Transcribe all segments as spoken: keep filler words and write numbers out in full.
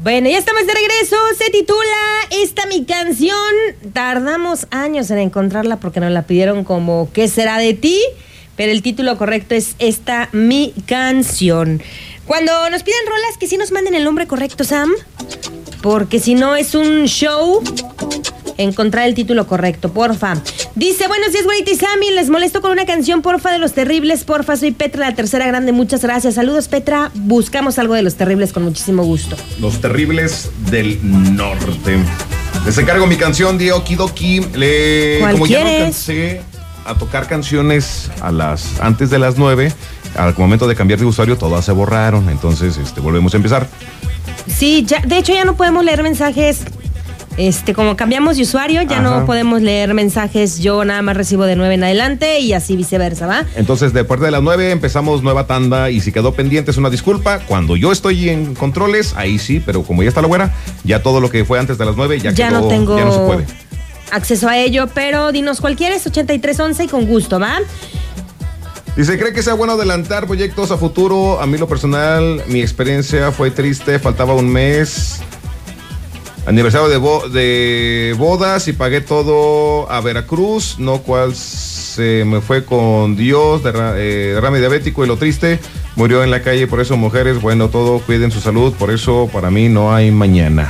Bueno, ya estamos de regreso. Se titula Esta mi canción. Tardamos años en encontrarla porque nos la pidieron como ¿Qué será de ti? Pero el título correcto es Esta mi canción. Cuando nos piden rolas, que sí nos manden el nombre correcto, Sam, porque si no es un show encontrar el título correcto, porfa. Dice, buenos días, güerita y Sammy, les molesto con una canción, porfa, de Los Terribles, porfa, soy Petra, la tercera grande, muchas gracias. Saludos, Petra, buscamos algo de Los Terribles con muchísimo gusto. Los Terribles del Norte. Les encargo mi canción de Okidoki. Le, ¿Cuál como quieres? ya no alcancé a tocar canciones a las antes de las nueve, al momento de cambiar de usuario todas se borraron, entonces este, volvemos a empezar. Sí, ya, de hecho ya no podemos leer mensajes. Este, como cambiamos de usuario, ya Ajá. no podemos leer mensajes. Yo nada más recibo de nueve en adelante y así viceversa, ¿va? Entonces, después de las nueve empezamos nueva tanda y si quedó pendiente es una disculpa. Cuando yo estoy en controles, ahí sí, pero como ya está la güera, ya todo lo que fue antes de las nueve ya, ya quedó, no tengo ya no se puede acceso a ello, pero dinos cuál quieres, ochenta y tres once y con gusto, ¿va? Dice, ¿cree que sea bueno adelantar proyectos a futuro? A mí lo personal, mi experiencia fue triste, faltaba un mes. Aniversario de, bo- de bodas y pagué todo a Veracruz, no cual se me fue con Dios, derra- eh, derrame diabético y lo triste, murió en la calle, por eso mujeres, bueno, todo, cuiden su salud, por eso para mí no hay mañana.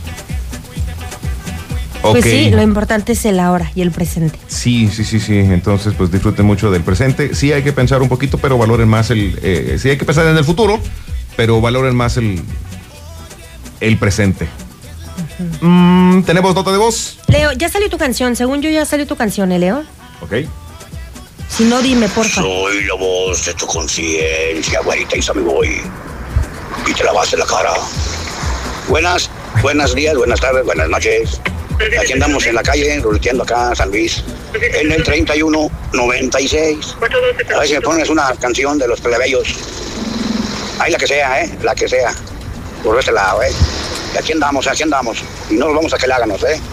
Pues Okay. sí, lo importante es el ahora y el presente. Sí, sí, sí, sí, entonces pues disfruten mucho del presente, sí hay que pensar un poquito, pero valoren más el, eh, sí hay que pensar en el futuro, pero valoren más el, el presente. Uh-huh. Mm, ¿tenemos nota de voz? Leo, ya salió tu canción, según yo ya salió tu canción, ¿eh, Leo? Ok. Si no, dime, porfa. Soy la voz de tu conciencia, güerita, y se me voy. Y te la vas en la cara. Buenas, buenos días, buenas tardes, buenas noches. Aquí andamos en la calle, ruleteando acá, San Luis, en el treinta y uno noventa y seis. A ver si me pones una canción de Los Plebeyos. Ahí la que sea, ¿eh? La que sea. Por este lado, ¿eh? Y aquí andamos, aquí andamos. Y no nos vamos a que le háganos, ¿eh?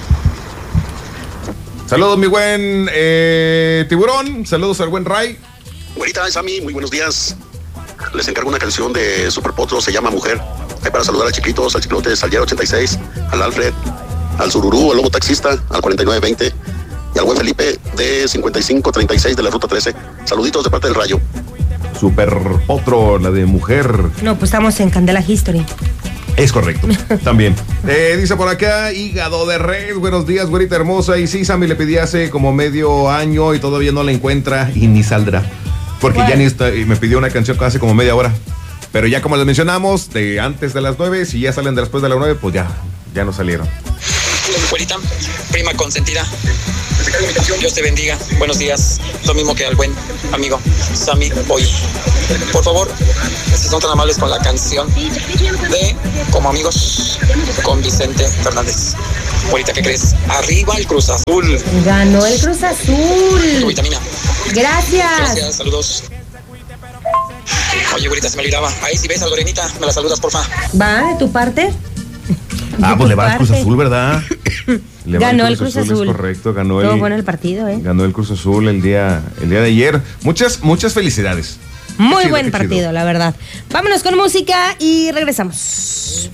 Saludos, mi buen eh, Tiburón. Saludos al buen Ray. Güerita, Sammy, muy buenos días. Les encargo una canción de Super Potro, se llama Mujer. Ahí para saludar a Chiquitos, al Chiclote, al Yero ochenta y seis, al Alfred, al Sururú, al Lobo Taxista, al cuarenta y nueve veinte y al buen Felipe de cincuenta y cinco treinta y seis de la Ruta trece. Saluditos de parte del Rayo. Super Potro, la de Mujer. No, pues estamos en Candela History. Es correcto, también. Eh, dice por acá, hígado de res, buenos días, güerita hermosa. Y sí, Sammy le pedí hace como medio año y todavía no la encuentra y ni saldrá. Porque bueno. ya ni está, y me pidió una canción hace como media hora. Pero ya como les mencionamos, de antes de las nueve, si ya salen después de las nueve, pues ya, ya no salieron. Güerita, prima consentida, Dios te bendiga, buenos días, lo mismo que al buen amigo Sammy hoy. Por favor, si son tan amables con la canción de Como Amigos con Vicente Fernández. Güerita, ¿qué crees? Arriba el Cruz Azul. Ganó el Cruz Azul. Tu vitamina. Gracias. Gracias, saludos. Oye, güerita, se me olvidaba. Ahí si ves a Lorenita, me la saludas, porfa. ¿Va de tu parte? Ah, pues le va al Cruz Azul, ¿verdad? Le ganó el Cruz, el Cruz Azul, Azul. Es correcto, ganó Todo el, bueno el partido, ¿eh? Ganó el Cruz Azul el día, el día de ayer. Muchas, muchas felicidades. Muy chido, buen partido, chido. La verdad. Vámonos con música y regresamos.